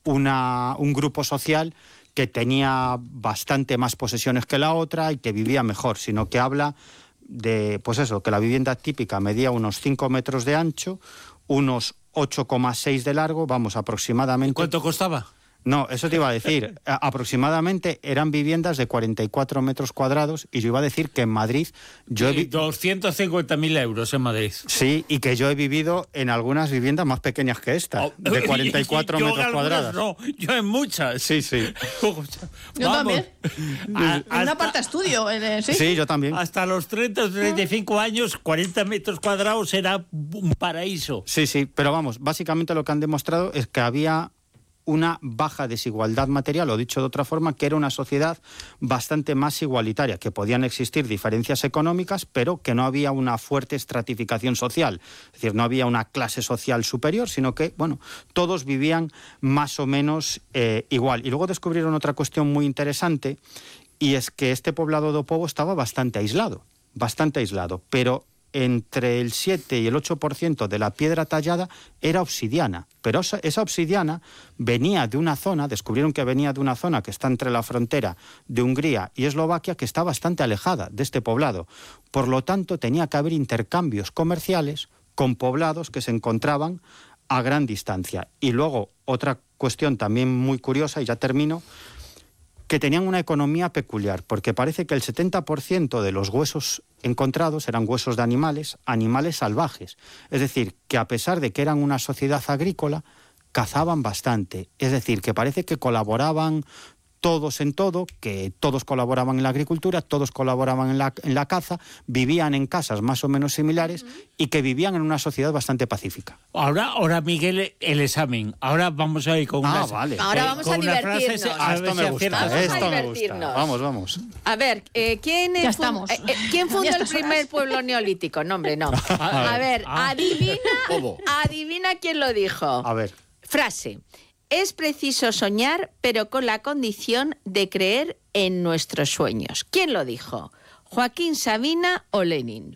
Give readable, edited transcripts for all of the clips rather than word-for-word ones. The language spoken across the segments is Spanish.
un grupo social que tenía bastante más posesiones que la otra y que vivía mejor, sino que habla de, pues eso, que la vivienda típica medía unos 5 metros de ancho, unos 8,6 de largo, vamos, aproximadamente. ¿Cuánto costaba? No, eso te iba a decir. Aproximadamente eran viviendas de 44 metros cuadrados y yo iba a decir que en Madrid... 250.000 euros en Madrid. Sí, y que yo he vivido en algunas viviendas más pequeñas que esta, de 44 metros cuadrados. No, yo en muchas. Sí, sí. Yo también. En una parte estudio. Sí, yo también. Hasta los 30 o 35 años, 40 metros cuadrados era un paraíso. Sí, sí, pero vamos, básicamente lo que han demostrado es que había una baja desigualdad material, o dicho de otra forma, que era una sociedad bastante más igualitaria, que podían existir diferencias económicas, pero que no había una fuerte estratificación social. Es decir, no había una clase social superior, sino que, bueno, todos vivían más o menos igual. Y luego descubrieron otra cuestión muy interesante, y es que este poblado de Opovo estaba bastante aislado, pero entre el 7 y el 8% de la piedra tallada era obsidiana, pero esa obsidiana venía de una zona, descubrieron que venía de una zona que está entre la frontera de Hungría y Eslovaquia, que está bastante alejada de este poblado. Por lo tanto, tenía que haber intercambios comerciales con poblados que se encontraban a gran distancia. Y luego, otra cuestión también muy curiosa, y ya termino, que tenían una economía peculiar, porque parece que el 70% de los huesos encontrados eran huesos de animales salvajes. Es decir, que a pesar de que eran una sociedad agrícola, cazaban bastante. Es decir, que parece que colaboraban todos en todo, que todos colaboraban en la agricultura, todos colaboraban en la caza, vivían en casas más o menos similares y que vivían en una sociedad bastante pacífica. Ahora Miguel, el examen. Ahora vamos a ir con una... vale. Ahora vamos a divertirnos. Esto me gusta. Vamos. A ver, ¿quién fundó el primer pueblo neolítico? No, hombre, no. A ver, adivina quién lo dijo. A ver. Frase. Es preciso soñar, pero con la condición de creer en nuestros sueños. ¿Quién lo dijo? ¿Joaquín Sabina o Lenin?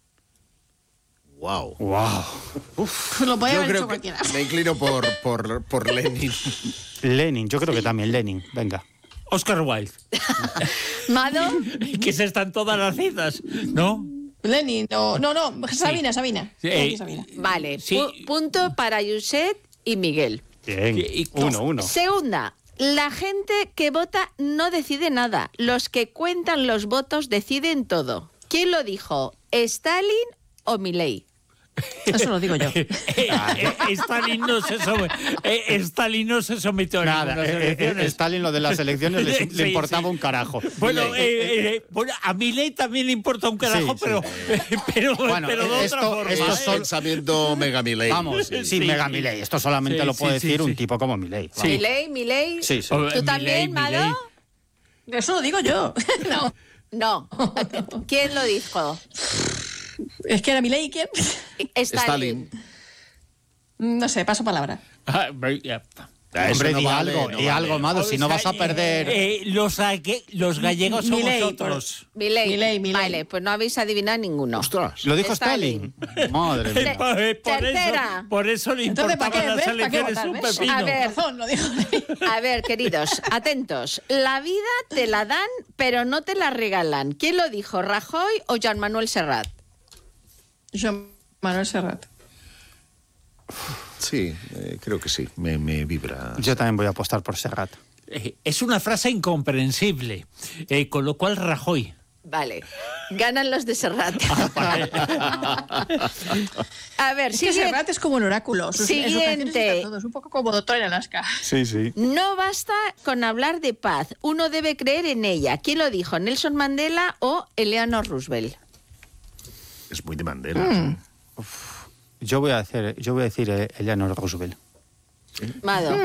Wow. Lo podía haber creo hecho cualquiera. Me inclino por Lenin. Lenin, yo creo que también Lenin. Venga. Oscar Wilde. ¿Mado? Que se están todas las citas, ¿no? Lenin, no, Sabina. Sí. Sabina. Vale, Sí. Punto para Yuset y Miguel. Bien, 1-1. Segunda, la gente que vota no decide nada. Los que cuentan los votos deciden todo. ¿Quién lo dijo? ¿Stalin o Milei? Eso lo digo yo. Stalin no se sometió a Nada, ninguna elecciones. Stalin lo de las elecciones le Sí, importaba un carajo. Bueno, a Milei también le importa un carajo, Sí. pero Bueno, de otra forma. esto Más pensamiento Mega Milei. Vamos, sí, Mega Milei. Esto solamente lo puede decir un tipo como Milei. Sí. Milei. Sí. ¿Tú también, Mado? Eso lo digo yo. No. ¿Quién lo dijo? Es que era Milei, ¿quién? Stalin. No sé, paso palabra. Hombre, di algo, Mado, si no vas a perder... Los gallegos somos Milei, otros. Milei. Milei. Vale, pues no habéis adivinado ninguno. Ostras. ¿Lo dijo Stalin? Madre mía. Tercera. Por eso le Entonces, importaban las ¿para qué elecciones votar, un ves? pepino. A ver. Razón, lo dijo Milei. A ver, queridos, atentos. La vida te la dan, pero no te la regalan. ¿Quién lo dijo, Rajoy o Joan Manuel Serrat? Joan Manuel Serrat. Sí, creo que sí. Me vibra. Yo también voy a apostar por Serrat. Es una frase incomprensible, con lo cual Rajoy. Vale, ganan los de Serrat. A ver, Es que Serrat es como un oráculo. Siguiente. Es un poco como Doctor en Alaska. Sí. No basta con hablar de paz, uno debe creer en ella. ¿Quién lo dijo, Nelson Mandela o Eleanor Roosevelt? Es muy de Mandela. Yo voy a decir Eleanor Roosevelt. Mado.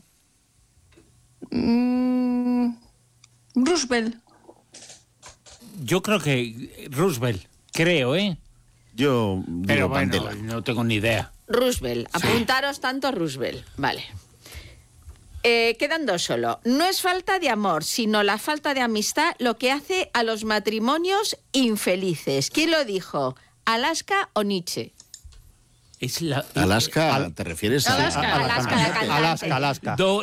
Roosevelt. Yo creo que Roosevelt, creo, ¿eh? Yo digo Pero bueno, Mandela. no tengo ni idea. Roosevelt, apuntaros tanto Roosevelt. Vale. Quedan dos solo. No es falta de amor, sino la falta de amistad lo que hace a los matrimonios infelices. ¿Quién lo dijo? ¿Alaska o Nietzsche? Es la, Alaska, ¿te refieres a...? Alaska. Alaska, la cantante. Alaska.